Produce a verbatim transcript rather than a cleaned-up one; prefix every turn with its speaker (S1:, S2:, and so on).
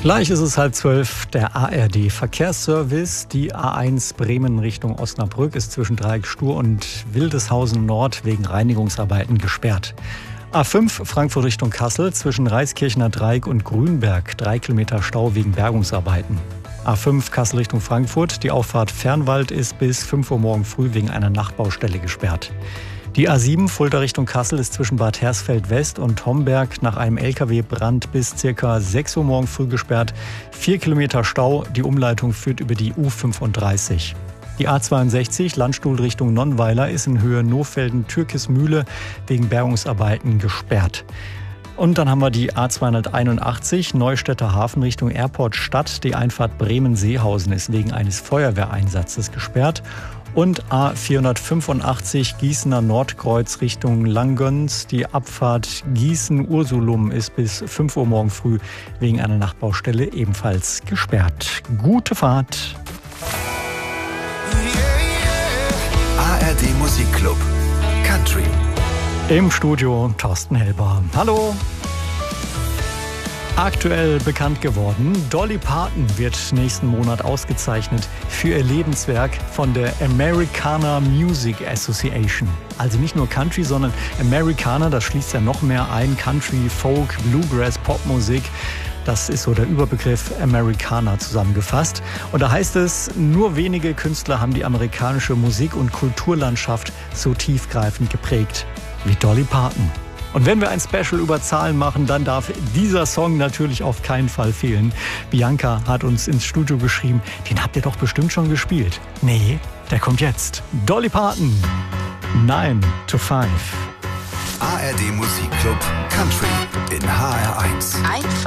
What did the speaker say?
S1: Gleich ist es halb zwölf, der A R D-Verkehrsservice. Die A eins Bremen Richtung Osnabrück ist zwischen Dreieck Stur und Wildeshausen Nord wegen Reinigungsarbeiten gesperrt. A fünf Frankfurt Richtung Kassel zwischen Reiskirchener Dreieck und Grünberg, drei Kilometer Stau wegen Bergungsarbeiten. A fünf Kassel Richtung Frankfurt, die Auffahrt Fernwald ist bis fünf Uhr morgen früh wegen einer Nachbaustelle gesperrt. Die A sieben Fulda Richtung Kassel ist zwischen Bad Hersfeld West und Homberg nach einem L K W-Brand bis ca. sechs Uhr morgen früh gesperrt. Vier Kilometer Stau, die Umleitung führt über die U fünfunddreißig. Die A zweiundsechzig Landstuhl Richtung Nonnweiler ist in Höhe Nohfelden-Türkismühle wegen Bergungsarbeiten gesperrt. Und dann haben wir die A zweihunderteinundachtzig Neustädter Hafen Richtung Airport Stadt. Die Einfahrt Bremen-Seehausen ist wegen eines Feuerwehreinsatzes gesperrt. Und A vierhundertfünfundachtzig Gießener Nordkreuz Richtung Langgöns. Die Abfahrt Gießen-Ursulum ist bis fünf Uhr morgen früh wegen einer Nachbaustelle ebenfalls gesperrt. Gute Fahrt!
S2: A R D Musikclub Country.
S1: Im Studio Thorsten Helber. Hallo! Aktuell bekannt geworden, Dolly Parton wird nächsten Monat ausgezeichnet für ihr Lebenswerk von der Americana Music Association. Also nicht nur Country, sondern Americana, das schließt ja noch mehr ein. Country, Folk, Bluegrass, Popmusik. Das ist so der Überbegriff Americana zusammengefasst. Und da heißt es, nur wenige Künstler haben die amerikanische Musik- und Kulturlandschaft so tiefgreifend geprägt wie Dolly Parton. Und wenn wir ein Special über Zahlen machen, dann darf dieser Song natürlich auf keinen Fall fehlen. Bianca hat uns ins Studio geschrieben, den habt ihr doch bestimmt schon gespielt. Nee, der kommt jetzt. Dolly Parton, nine to five.
S2: A R D Musikclub Country in H R eins.
S3: Einfach